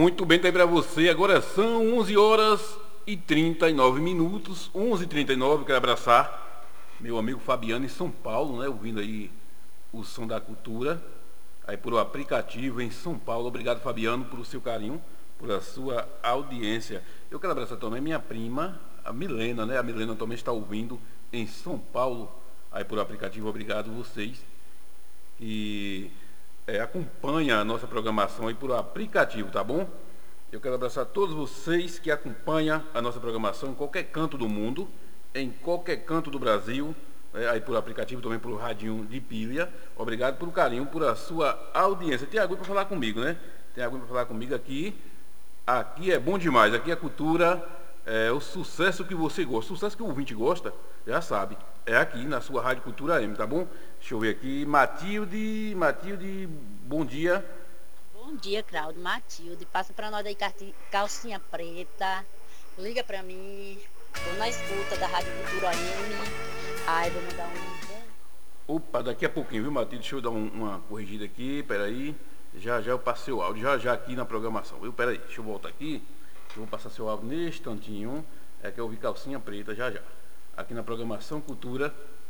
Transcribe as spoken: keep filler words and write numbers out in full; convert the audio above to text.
Muito bem, tá aí pra você. Agora são onze horas e trinta e nove minutos. onze e trinta e nove. Quero abraçar meu amigo Fabiano em São Paulo, né? Ouvindo aí o som da cultura. Aí por o aplicativo em São Paulo. Obrigado, Fabiano, por o seu carinho, por a sua audiência. Eu quero abraçar também minha prima, a Milena, né? A Milena também está ouvindo em São Paulo. Aí por o aplicativo. Obrigado vocês. E É, acompanha a nossa programação aí por aplicativo, tá bom? Eu quero abraçar todos vocês que acompanham a nossa programação em qualquer canto do mundo, em qualquer canto do Brasil, é, aí por aplicativo também por radinho de pilha. Obrigado pelo carinho, por a sua audiência. Tem alguém para falar comigo, né? Tem alguém para falar comigo aqui. Aqui é bom demais, aqui é a cultura, é o sucesso que você gosta, o sucesso que o ouvinte gosta, já sabe, é aqui na sua Rádio Cultura M, tá bom? Deixa eu ver aqui, Matilde, Matilde, bom dia. Bom dia, Claudio. Matilde, passa para nós aí calcinha preta, liga para mim, tô na escuta da Rádio Cultura M. Ai, vou mandar um... Opa, daqui a pouquinho, viu, Matilde? Deixa eu dar um, uma corrigida aqui, peraí, já já eu passei o áudio, já já aqui na programação, viu? Peraí, deixa eu voltar aqui, eu vou passar seu áudio nesse instantinho, é que eu vi calcinha preta, já já, aqui na programação Cultura